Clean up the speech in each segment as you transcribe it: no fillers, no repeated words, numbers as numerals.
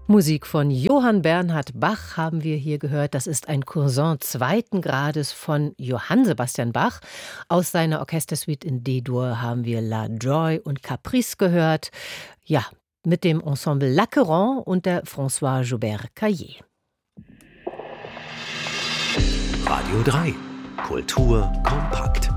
Musik von Johann Bernhard Bach haben wir hier gehört. Das ist ein Cousin zweiten Grades von Johann Sebastian Bach. Aus seiner Orchestersuite in D-Dur haben wir La Joie und Caprice gehört. Ja, mit dem Ensemble Lacquerant und der François Joubert Caillé. Radio 3. Kultur kompakt.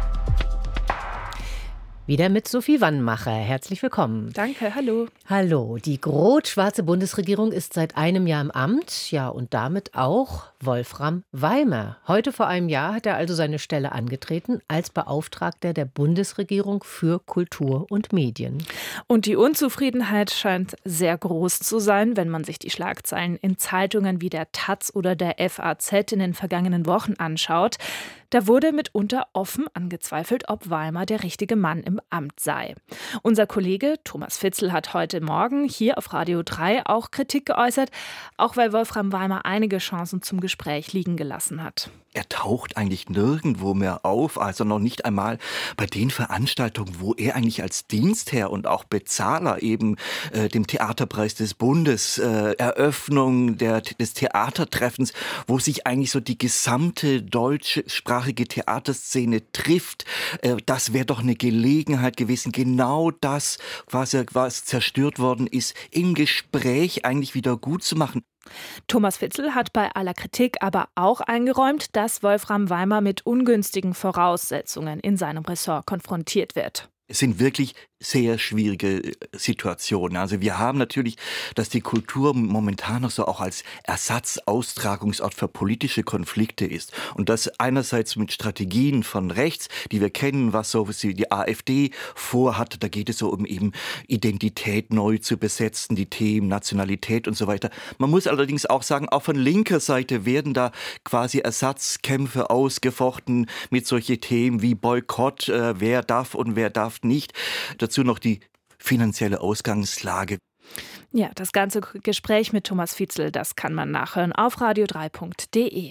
Wieder mit Sophie Wannmacher. Herzlich willkommen. Danke, hallo. Hallo. Die rot-schwarze Bundesregierung ist seit einem Jahr im Amt. Ja, und damit auch Wolfram Weimer. Heute vor einem Jahr hat er also seine Stelle angetreten als Beauftragter der Bundesregierung für Kultur und Medien. Und die Unzufriedenheit scheint sehr groß zu sein, wenn man sich die Schlagzeilen in Zeitungen wie der taz oder der FAZ in den vergangenen Wochen anschaut. Da wurde mitunter offen angezweifelt, ob Weimer der richtige Mann im Amt sei. Unser Kollege Thomas Fitzel hat heute Morgen hier auf Radio 3 auch Kritik geäußert, auch weil Wolfram Weimer einige Chancen zum Gespräch liegen gelassen hat. Er taucht eigentlich nirgendwo mehr auf, also noch nicht einmal bei den Veranstaltungen, wo er eigentlich als Dienstherr und auch Bezahler eben dem Theaterpreis des Bundes, Eröffnung des Theatertreffens, wo sich eigentlich so die gesamte deutschsprachige Theaterszene trifft. Das wäre doch eine Gelegenheit gewesen, genau das, was zerstört worden ist, im Gespräch eigentlich wieder gut zu machen. Thomas Fitzel hat bei aller Kritik aber auch eingeräumt, dass Wolfram Weimer mit ungünstigen Voraussetzungen in seinem Ressort konfrontiert wird. Es sind wirklich sehr schwierige Situationen. Also wir haben natürlich, dass die Kultur momentan noch so auch als Ersatzaustragungsort für politische Konflikte ist. Und das einerseits mit Strategien von rechts, die wir kennen, was so die AfD vorhat. Da geht es so um eben Identität neu zu besetzen, die Themen Nationalität und so weiter. Man muss allerdings auch sagen, auch von linker Seite werden da quasi Ersatzkämpfe ausgefochten mit solchen Themen wie Boykott, wer darf und wer darf nicht. Dazu noch die finanzielle Ausgangslage. Ja, das ganze Gespräch mit Thomas Fitzel, das kann man nachhören auf radio3.de.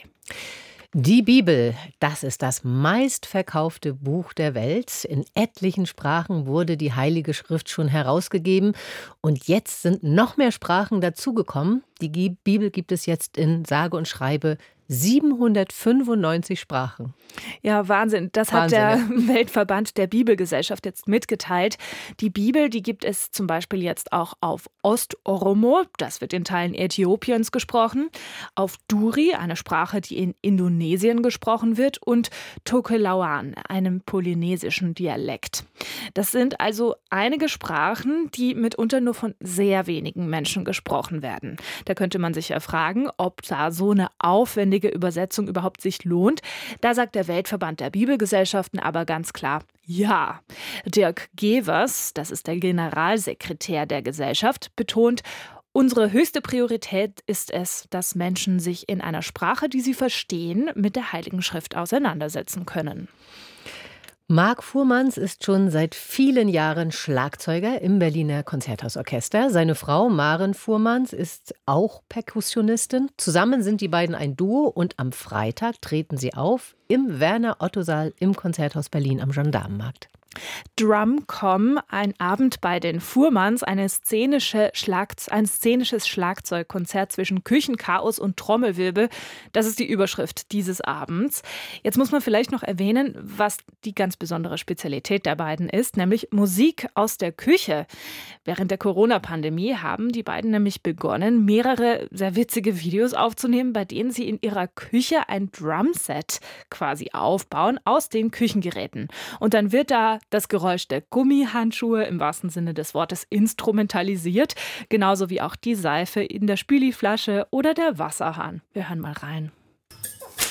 Die Bibel, das ist das meistverkaufte Buch der Welt. In etlichen Sprachen wurde die Heilige Schrift schon herausgegeben. Und jetzt sind noch mehr Sprachen dazugekommen. Die Bibel gibt es jetzt in sage und schreibe 795 Sprachen. Ja, Wahnsinn. Das hat der Weltverband der Bibelgesellschaft jetzt mitgeteilt. Die Bibel, die gibt es zum Beispiel jetzt auch auf Ost-Oromo, das wird in Teilen Äthiopiens gesprochen, auf Duri, eine Sprache, die in Indonesien gesprochen wird, und Tokelauan, einem polynesischen Dialekt. Das sind also einige Sprachen, die mitunter nur von sehr wenigen Menschen gesprochen werden. Da könnte man sich ja fragen, ob da so eine aufwendige Übersetzung überhaupt sich lohnt. Da sagt der Weltverband der Bibelgesellschaften aber ganz klar, ja. Dirk Gevers, das ist der Generalsekretär der Gesellschaft, betont, unsere höchste Priorität ist es, dass Menschen sich in einer Sprache, die sie verstehen, mit der Heiligen Schrift auseinandersetzen können. Marc Fuhrmanns ist schon seit vielen Jahren Schlagzeuger im Berliner Konzerthausorchester. Seine Frau Maren Fuhrmanns ist auch Perkussionistin. Zusammen sind die beiden ein Duo und am Freitag treten sie auf im Werner-Otto-Saal im Konzerthaus Berlin am Gendarmenmarkt. Drumcom, ein Abend bei den Fuhrmanns, ein szenisches Schlagzeugkonzert zwischen Küchenchaos und Trommelwirbel. Das ist die Überschrift dieses Abends. Jetzt muss man vielleicht noch erwähnen, was die ganz besondere Spezialität der beiden ist, nämlich Musik aus der Küche. Während der Corona-Pandemie haben die beiden nämlich begonnen, mehrere sehr witzige Videos aufzunehmen, bei denen sie in ihrer Küche ein Drumset quasi aufbauen aus den Küchengeräten. Und dann wird da das Geräusch der Gummihandschuhe im wahrsten Sinne des Wortes instrumentalisiert, genauso wie auch die Seife in der Spüliflasche oder der Wasserhahn. Wir hören mal rein.